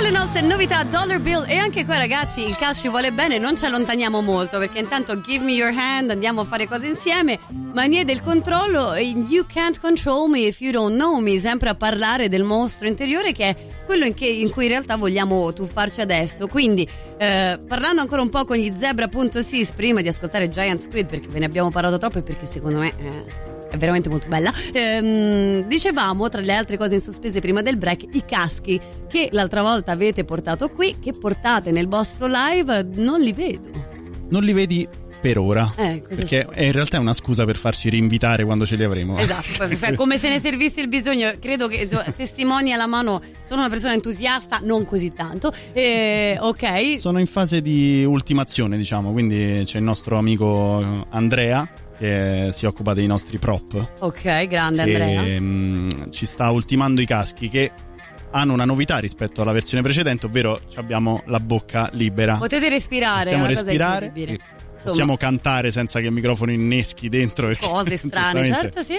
le nostre novità Dollar Bill, e anche qua ragazzi il cash ci vuole bene, non ci allontaniamo molto perché intanto Give Me Your Hand, andiamo a fare cose insieme, Manie del controllo, You Can't Control Me If You Don't Know Me, sempre a parlare del mostro interiore che è quello in cui in realtà vogliamo tuffarci adesso. Quindi parlando ancora un po' con gli Zebra.sis prima di ascoltare Giant Squid, perché ve ne abbiamo parlato troppo e perché secondo me è veramente molto bella, dicevamo tra le altre cose in sospese prima del break i caschi che l'altra volta avete portato qui, che portate nel vostro live. Non li vedo. Non li vedi per ora, perché in realtà è una scusa per farci rinvitare quando ce li avremo. Esatto, come se ne servisse il bisogno. Credo che testimoni alla mano, sono una persona entusiasta, non così tanto. Ok, sono in fase di ultimazione, diciamo, quindi c'è il nostro amico Andrea che si occupa dei nostri prop. Ok, grande Andrea. Ci sta ultimando i caschi che hanno una novità rispetto alla versione precedente, ovvero abbiamo la bocca libera. Potete respirare. Possiamo respirare. Possiamo cantare senza che il microfono inneschi dentro. Cose strane, certo, sì.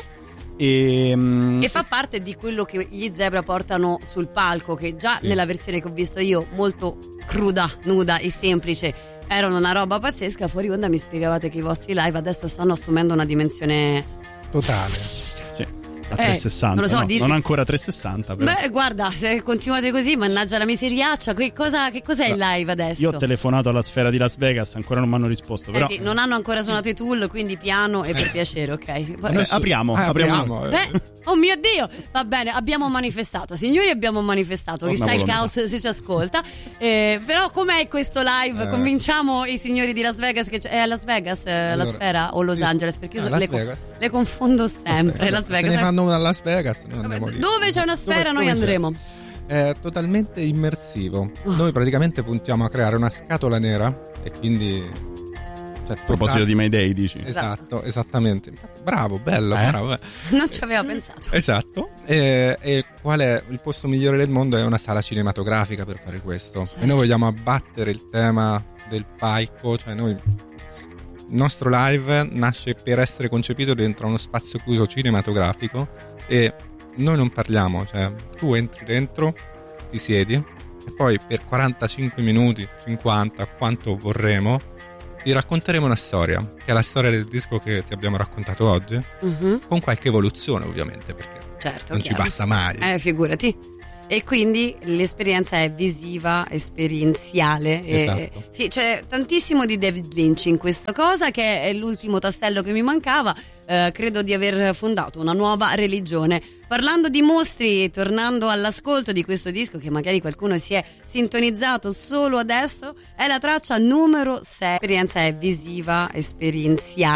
Che fa parte di quello che gli Zebra portano sul palco, che già nella versione che ho visto io, molto cruda, nuda e semplice, erano una roba pazzesca. Fuori onda mi spiegavate che i vostri live adesso stanno assumendo una dimensione totale. Sì. A 360, non, lo so, non ancora 360 però. Beh guarda, se continuate così, mannaggia la miseriaccia. Che cos'è il live adesso? Io ho telefonato alla Sfera di Las Vegas, ancora non mi hanno risposto, però non hanno ancora suonato i Tool, quindi piano e per piacere, ok? Apriamo. Oh mio Dio, va bene, abbiamo manifestato, signori, abbiamo manifestato. Chissà il caos se ci ascolta. Però com'è questo live? Convinciamo i signori di Las Vegas che è a Las Vegas, la Sfera o Los Angeles, perché io le confondo sempre. Las Vegas. Se ne fanno una a Las Vegas, noi andiamo lì. Dove c'è una sfera noi andremo. È totalmente immersivo. Noi praticamente puntiamo a creare una scatola nera e quindi a proposito di Mayday dici? Esatto, esattamente. Bravo, bello, bravo. Non ci aveva pensato. Esatto. E qual è il posto migliore del mondo? È una sala cinematografica per fare questo. E noi vogliamo abbattere il tema del palco, cioè il nostro live nasce per essere concepito dentro uno spazio chiuso cinematografico e noi non parliamo, cioè tu entri dentro, ti siedi e poi per 45 minuti, 50, quanto vorremo, ti racconteremo una storia, che è la storia del disco che ti abbiamo raccontato oggi, con qualche evoluzione ovviamente, perché non ci passa mai. Figurati. E quindi l'esperienza è visiva, esperienziale. Esatto. C'è tantissimo di David Lynch in questa cosa, che è l'ultimo tassello che mi mancava. Credo di aver fondato una nuova religione. Parlando di mostri, tornando all'ascolto di questo disco, che magari qualcuno si è sintonizzato solo adesso, è la traccia numero 6. L'esperienza è visiva, esperienziale.